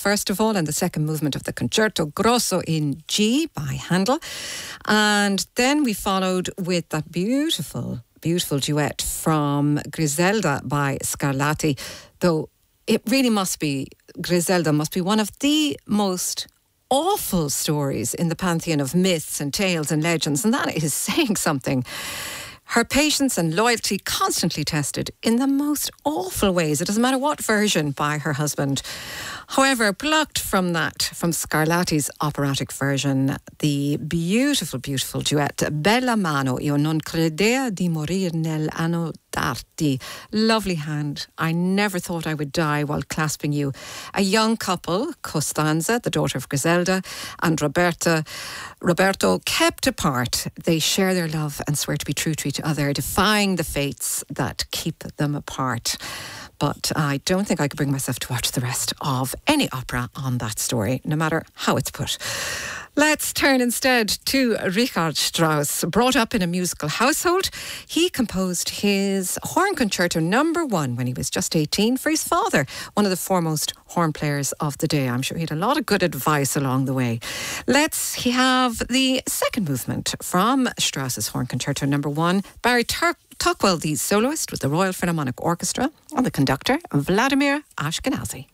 first of all, and the second movement of the Concerto Grosso in G by Handel. And then we followed with that beautiful duet from Griselda by Scarlatti, though it really must be, Griselda must be one of the most awful stories in the pantheon of myths and tales and legends, and that is saying something. Her patience and loyalty constantly tested in the most awful ways. It doesn't matter what version by her husband. However, plucked from Scarlatti's operatic version, the beautiful duet Bella mano, io non credea di morir nell'anno d'arti. Lovely hand, I never thought I would die while clasping you. A young couple, Costanza, the daughter of Griselda, and Roberto, kept apart. They share their love and swear to be true to each other, defying the fates that keep them apart. But I don't think I could bring myself to watch the rest of any opera on that story, no matter how it's put. Let's turn instead to Richard Strauss. Brought up in a musical household, he composed his Horn Concerto No. 1 when he was just 18 for his father, one of the foremost horn players of the day. I'm sure he had a lot of good advice along the way. Let's have the second movement from Strauss's Horn Concerto No. 1. Barry Tuckwell, the soloist with the Royal Philharmonic Orchestra, and the conductor, Vladimir Ashkenazy.